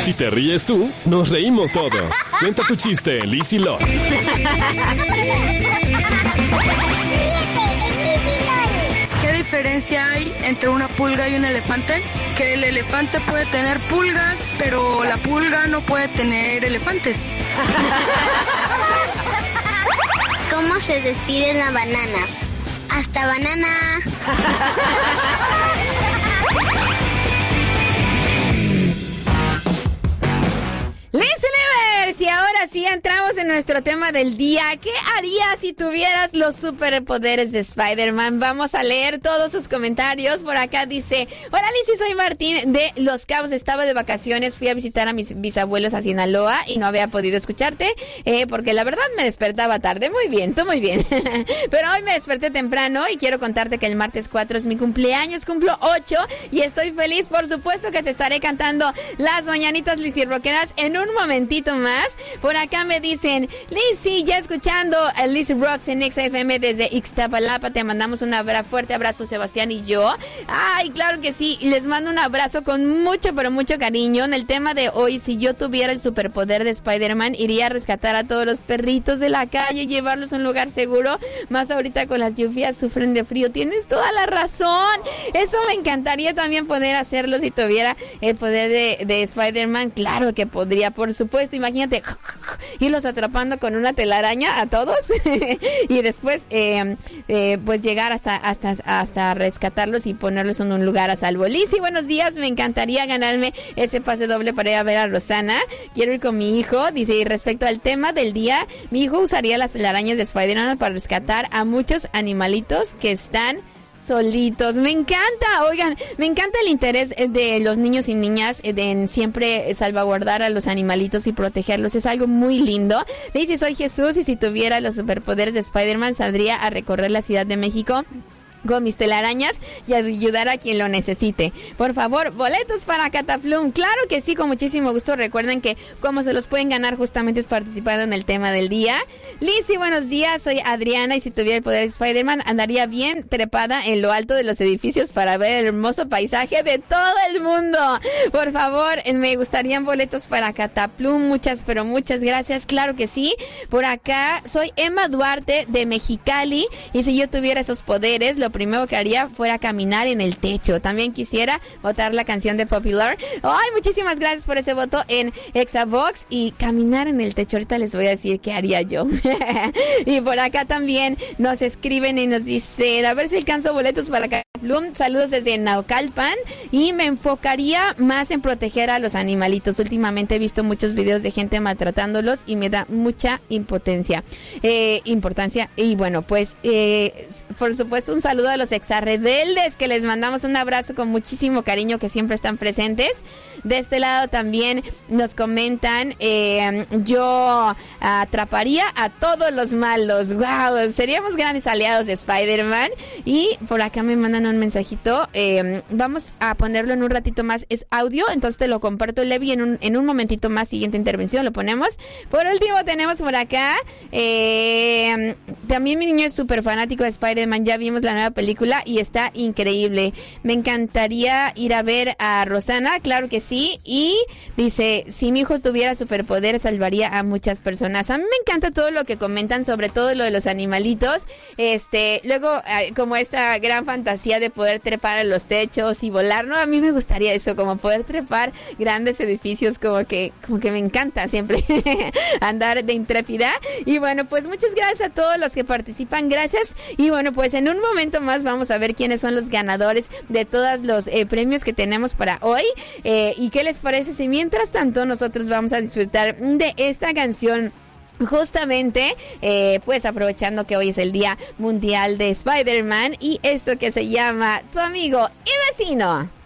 Si te ríes tú, nos reímos todos. Cuenta tu chiste en Liz y Lol. ¿Qué diferencia hay entre una pulga y un elefante? Que el elefante puede tener pulgas, pero la pulga no puede tener elefantes. ¿Cómo se despiden las bananas? ¡Hasta banana! ¡Listeners! Y ahora sí entramos en nuestro tema del día. ¿Qué harías si tuvieras los superpoderes de Spider-Man? Vamos a leer todos sus comentarios. Por acá dice: hola Lizy, soy Martín de Los Cabos. Estaba de vacaciones, fui a visitar a mis bisabuelos a Sinaloa y no había podido escucharte porque la verdad me despertaba tarde. Muy bien, tú muy bien. Pero hoy me desperté temprano y quiero contarte que el martes 4 es mi cumpleaños. Cumplo 8 y estoy feliz. Por supuesto que te estaré cantando las mañanitas Lizy Rockeras en un momentito más. Por acá me dicen: Lizy, ya escuchando a Lizy Rocks en XFM desde Ixtapalapa. Te mandamos un fuerte abrazo, Sebastián y yo. Ay, claro que sí. Les mando un abrazo con mucho, pero mucho cariño. En el tema de hoy, si yo tuviera el superpoder de Spider-Man, iría a rescatar a todos los perritos de la calle y llevarlos a un lugar seguro. Más ahorita con las lluvias, sufren de frío. Tienes toda la razón. Eso me encantaría también poder hacerlo si tuviera el poder de Spider-Man. Claro que podría, por supuesto. Imagínate irlos atrapando con una telaraña a todos y después pues llegar hasta rescatarlos y ponerlos en un lugar a salvo. Lizy, buenos días, me encantaría ganarme ese pase doble para ir a ver a Rosana. Quiero ir con mi hijo. Dice: y respecto al tema del día, mi hijo usaría las telarañas de Spider-Man para rescatar a muchos animalitos que están solitos. Me encanta, oigan, me encanta el interés de los niños y niñas en siempre salvaguardar a los animalitos y protegerlos. Es algo muy lindo. Le dice: soy Jesús y si tuviera los superpoderes de Spider-Man saldría a recorrer la Ciudad de México con mis telarañas y ayudar a quien lo necesite. Por favor, boletos para Cataplum. Claro que sí, con muchísimo gusto. Recuerden que como se los pueden ganar justamente es participando en el tema del día. Lizy, buenos días, soy Adriana y si tuviera el poder de Spider-Man andaría bien trepada en lo alto de los edificios para ver el hermoso paisaje de todo el mundo. Por favor, me gustarían boletos para Cataplum. Muchas, pero muchas gracias. Claro que sí. Por acá soy Emma Duarte de Mexicali y si yo tuviera esos poderes, lo primero que haría fuera caminar en el techo. También quisiera votar la canción de Popular. Ay, muchísimas gracias por ese voto en Exavox. Y caminar en el techo, ahorita les voy a decir qué haría yo. Y por acá también nos escriben y nos dicen: a ver si alcanzo boletos para Cataplum. Saludos desde Naucalpan. Y me enfocaría más en proteger a los animalitos. Últimamente he visto muchos videos de gente maltratándolos y me da mucha importancia. Y bueno, pues por supuesto un saludo a los exarrebeldes, que les mandamos un abrazo con muchísimo cariño, que siempre están presentes. De este lado también nos comentan: yo atraparía a todos los malos. Wow, seríamos grandes aliados de Spider-Man. Y por acá me mandan un mensajito. Vamos a ponerlo en un ratito más. Es audio, entonces te lo comparto, Levi, en un momentito más. Siguiente intervención lo ponemos. Por último tenemos por acá también mi niño es súper fanático de Spider-Man. Ya vimos la nueva película y está increíble. Me encantaría ir a ver a Rosana, claro que sí. Y dice: si mi hijo tuviera superpoderes salvaría a muchas personas. A mí me encanta todo lo que comentan, sobre todo lo de los animalitos. Luego como esta gran fantasía de poder trepar a los techos y volar, ¿no? A mí me gustaría eso, como poder trepar grandes edificios, como que me encanta siempre andar de intrépida. Y bueno, pues muchas gracias a todos los que participan, gracias. Y bueno, pues en un momento más vamos a ver quiénes son los ganadores de todos los premios que tenemos para hoy. ¿Y qué les parece si mientras tanto nosotros vamos a disfrutar de esta canción? Justamente, pues aprovechando que hoy es el Día Mundial de Spider-Man y esto que se llama Tu Amigo y Vecino.